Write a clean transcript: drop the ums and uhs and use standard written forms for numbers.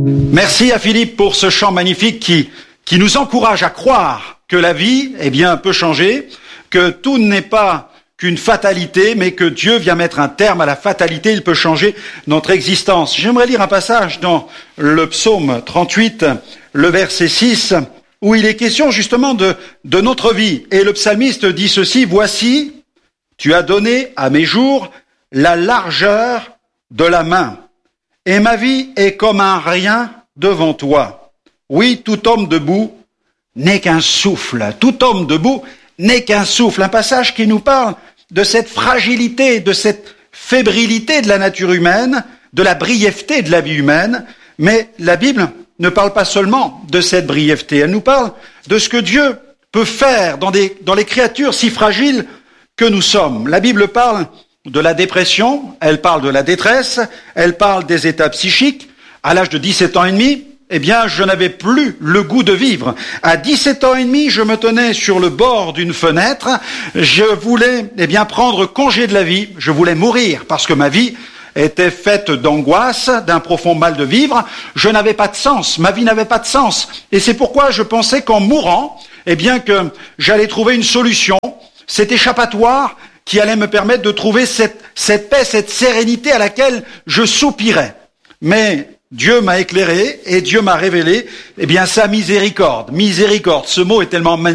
Merci à Philippe pour ce chant magnifique qui nous encourage à croire que la vie, peut changer, que tout n'est pas qu'une fatalité, mais que Dieu vient mettre un terme à la fatalité, il peut changer notre existence. J'aimerais lire un passage dans le psaume 38, le verset 6, où il est question justement de notre vie. Et le psalmiste dit ceci: « Voici, tu as donné à mes jours la largeur de la main, et ma vie est comme un rien devant toi. Oui, tout homme debout n'est qu'un souffle. » Tout homme debout n'est qu'un souffle. Un passage qui nous parle de cette fragilité, de cette fébrilité de la nature humaine, de la brièveté de la vie humaine. Mais la Bible ne parle pas seulement de cette brièveté, elle nous parle de ce que Dieu peut faire dans les créatures si fragiles que nous sommes. La Bible parle de la dépression, elle parle de la détresse, elle parle des états psychiques. À l'âge de 17 ans et demi, je n'avais plus le goût de vivre. À 17 ans et demi, je me tenais sur le bord d'une fenêtre. Je voulais, prendre congé de la vie. Je voulais mourir parce que ma vie était faite d'angoisse, d'un profond mal de vivre. Je n'avais pas de sens. Ma vie n'avait pas de sens. Et c'est pourquoi je pensais qu'en mourant, que j'allais trouver une solution, cet échappatoire qui allait me permettre de trouver cette paix, cette sérénité à laquelle je soupirais. Mais Dieu m'a éclairé et Dieu m'a révélé, sa miséricorde. Miséricorde, ce mot est tellement